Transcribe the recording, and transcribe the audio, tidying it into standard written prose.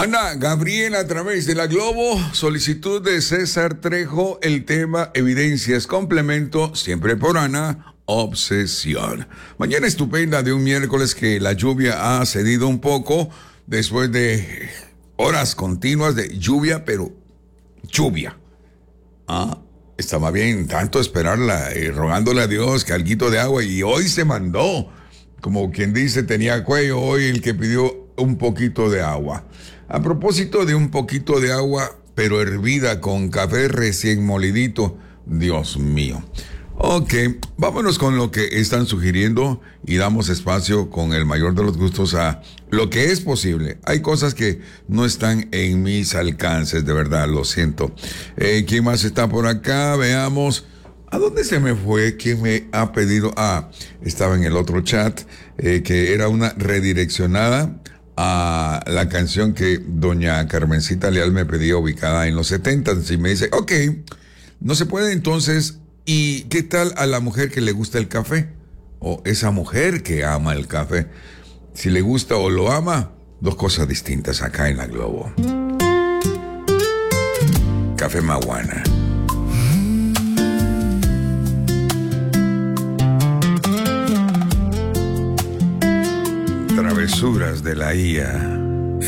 Ana Gabriela a través de la Globo, solicitud de César Trejo, el tema evidencias, complemento, siempre por Ana, obsesión. Mañana estupenda de un miércoles que la lluvia ha cedido un poco después de horas continuas de lluvia, pero lluvia. Estaba bien tanto esperarla, rogándole a Dios que alguito de agua, y hoy se mandó, como quien dice, tenía cuello hoy el que pidió un poquito de agua. A propósito de un poquito de agua, pero hervida con café recién molidito, Dios mío. Ok, vámonos con lo que están sugiriendo y damos espacio con el mayor de los gustos a lo que es posible. Hay cosas que no están en mis alcances, de verdad, lo siento. ¿Quién más está por acá? Veamos. ¿A dónde se me fue? ¿Quién me ha pedido? Estaba en el otro chat, que era una redireccionada a la canción que doña Carmencita Leal me pedía, ubicada en los 70s. Y me dice, ok, no se puede entonces. ¿Y qué tal a la mujer que le gusta el café? O esa mujer que ama el café. Si le gusta o lo ama, dos cosas distintas acá en la Globo. Café Maguana. Travesuras de la IA.